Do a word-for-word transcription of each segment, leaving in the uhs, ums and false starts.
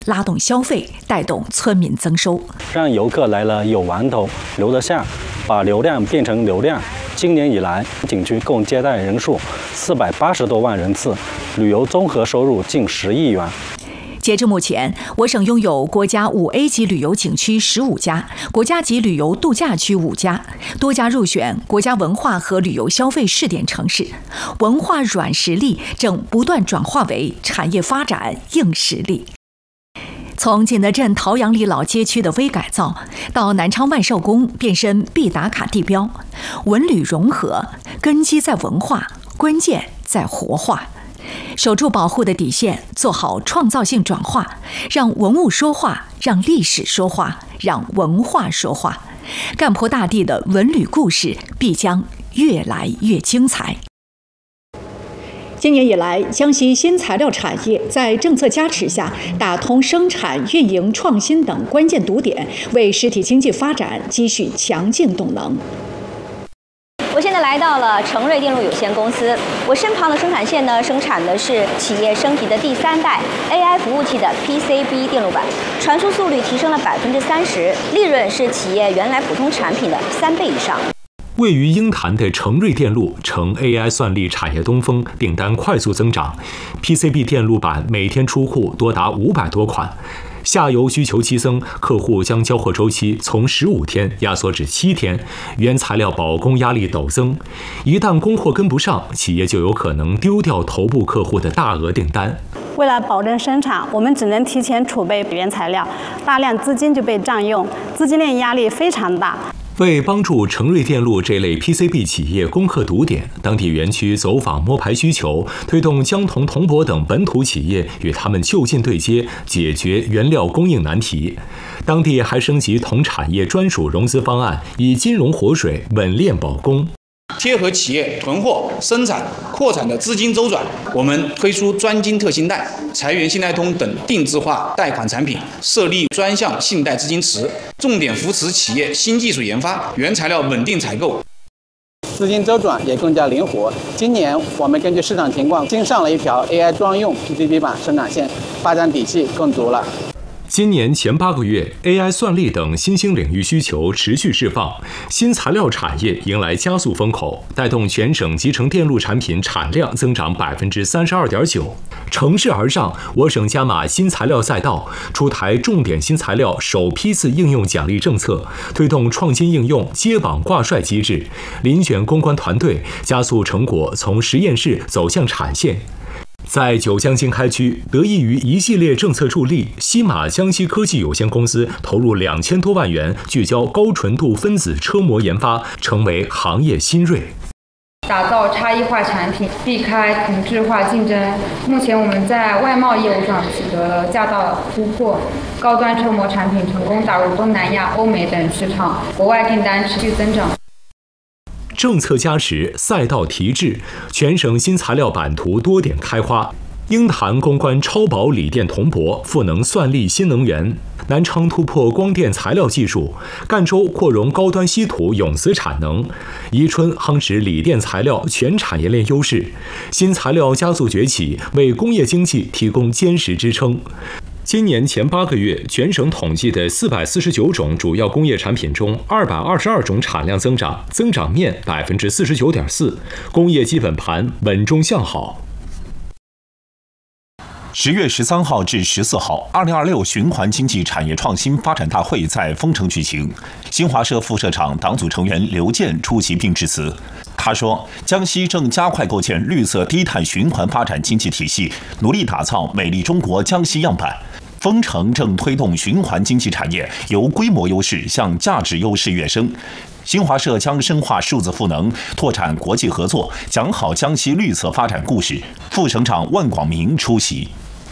拉动消费，带动村民增收， 让游客来了有玩头，留得下，把流量变成流量。今年以来，景区共接待人数四百八十多万人次，旅游综合收入近十亿元。 截至目前，我省拥有国家五 A 级旅游景区十五家，国家级旅游度假区五家，多家入选国家文化和旅游消费试点城市。文化软实力正不断转化为产业发展硬实力。从景德镇陶阳里老街区的微改造，到南昌万寿宫变身必打卡地标，文旅融合，根基在文化，关键在活化。守住保护的底线，做好创造性转化，让文物说话，让历史说话，让文化说话。干坡大地的文旅故事必将越来越精彩。今年以来，江西新材料产业在政策加持下，打通生产、运营、创新等关键堵点，为实体经济发展积蓄强劲动能。 我现在来到了成瑞电路有限公司，我身旁的生产线呢，生产的是企业升级的第三代 A I 服务器的 P C B 电路板，传输速率提升了百分之三十，利润是企业原来普通产品的三倍以上。 位于鹰潭的成瑞电路成 A I 算力产业东风，订单快速增长 ，P C B 电路板每天出库多达五百多款。下游需求激增，客户将交货周期从十五天压缩至七天，原材料保供压力陡增。一旦供货跟不上，企业就有可能丢掉头部客户的大额订单。 为了保证生产，我们只能提前储备原材料，大量资金就被占用，资金链压力非常大。 为帮助成瑞电路这类 P C B 企业攻克堵点，当地园区走访摸排需求，推动江铜、铜箔等本土企业与他们就近对接，解决原料供应难题。当地还升级铜产业专属融资方案，以金融活水稳链保供。 贴合企业囤货、生产、扩产的资金周转，我们推出专金特信贷、财源信贷通等定制化贷款产品，设立专项信贷资金池，重点扶持企业新技术研发、原材料稳定采购。 资金周转也更加灵活。今年我们根据市场情况新上了一条 A I 专用 P C B 板生产线，发展底气更足了。 今年前八个月 ，A I 算力等新兴领域需求持续释放，新材料产业迎来加速风口，带动全省集成电路产品产量增长百分之三十二点九。乘势而上，我省加码新材料赛道，出台重点新材料首批次应用奖励政策，推动创新应用接榜挂帅机制，遴选攻关团队，加速成果从实验室走向产线。在九江经开区，得益于一系列政策助力，西马江西科技有限公司投入两千多万元，聚焦高纯度分子车模研发，成为行业新锐。 打造差异化产品，避开同质化竞争。目前我们在外贸业务上取得了较大的突破，高端车模产品成功打入东南亚、欧美等市场，国外订单持续增长。 政策加持，赛道提质，全省新材料版图多点开花。鹰潭攻关超薄锂电铜箔，赋能算力新能源；南昌突破光电材料技术；赣州扩容高端稀土永磁产能；宜春夯实锂电材料全产业链优势。新材料加速崛起，为工业经济提供坚实支撑。今年前八个月，全省统计的四百四十九种主要工业产品中，二百二十二种产量增长，增长面百分之四十九点四，工业基本盘稳中向好。 十月十三号至十四号，二零二六循环经济产业创新发展大会在丰城举行。新华社副社长、党组成员刘健出席并致辞。他说，江西正加快构建绿色低碳循环发展经济体系，努力打造美丽中国江西样板。丰城正推动循环经济产业由规模优势向价值优势跃升。新华社将深化数字赋能，拓展国际合作，讲好江西绿色发展故事。副省长万广明出席。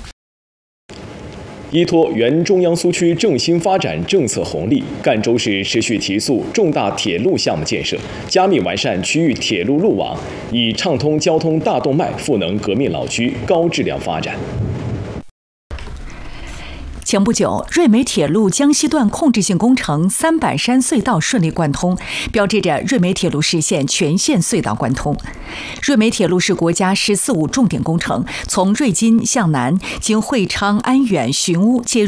依托原中央苏区振兴发展政策红利，赣州市持续提速重大铁路项目建设，加密完善区域铁路路网，以畅通交通大动脉赋能革命老区高质量发展。 前不久，瑞美铁路江西段控制性工程三板山隧道顺利贯通，标志着瑞美铁路实现全线隧道贯通。瑞美铁路是国家“十四五”重点工程，从瑞金向南，经会昌、安远、寻乌接入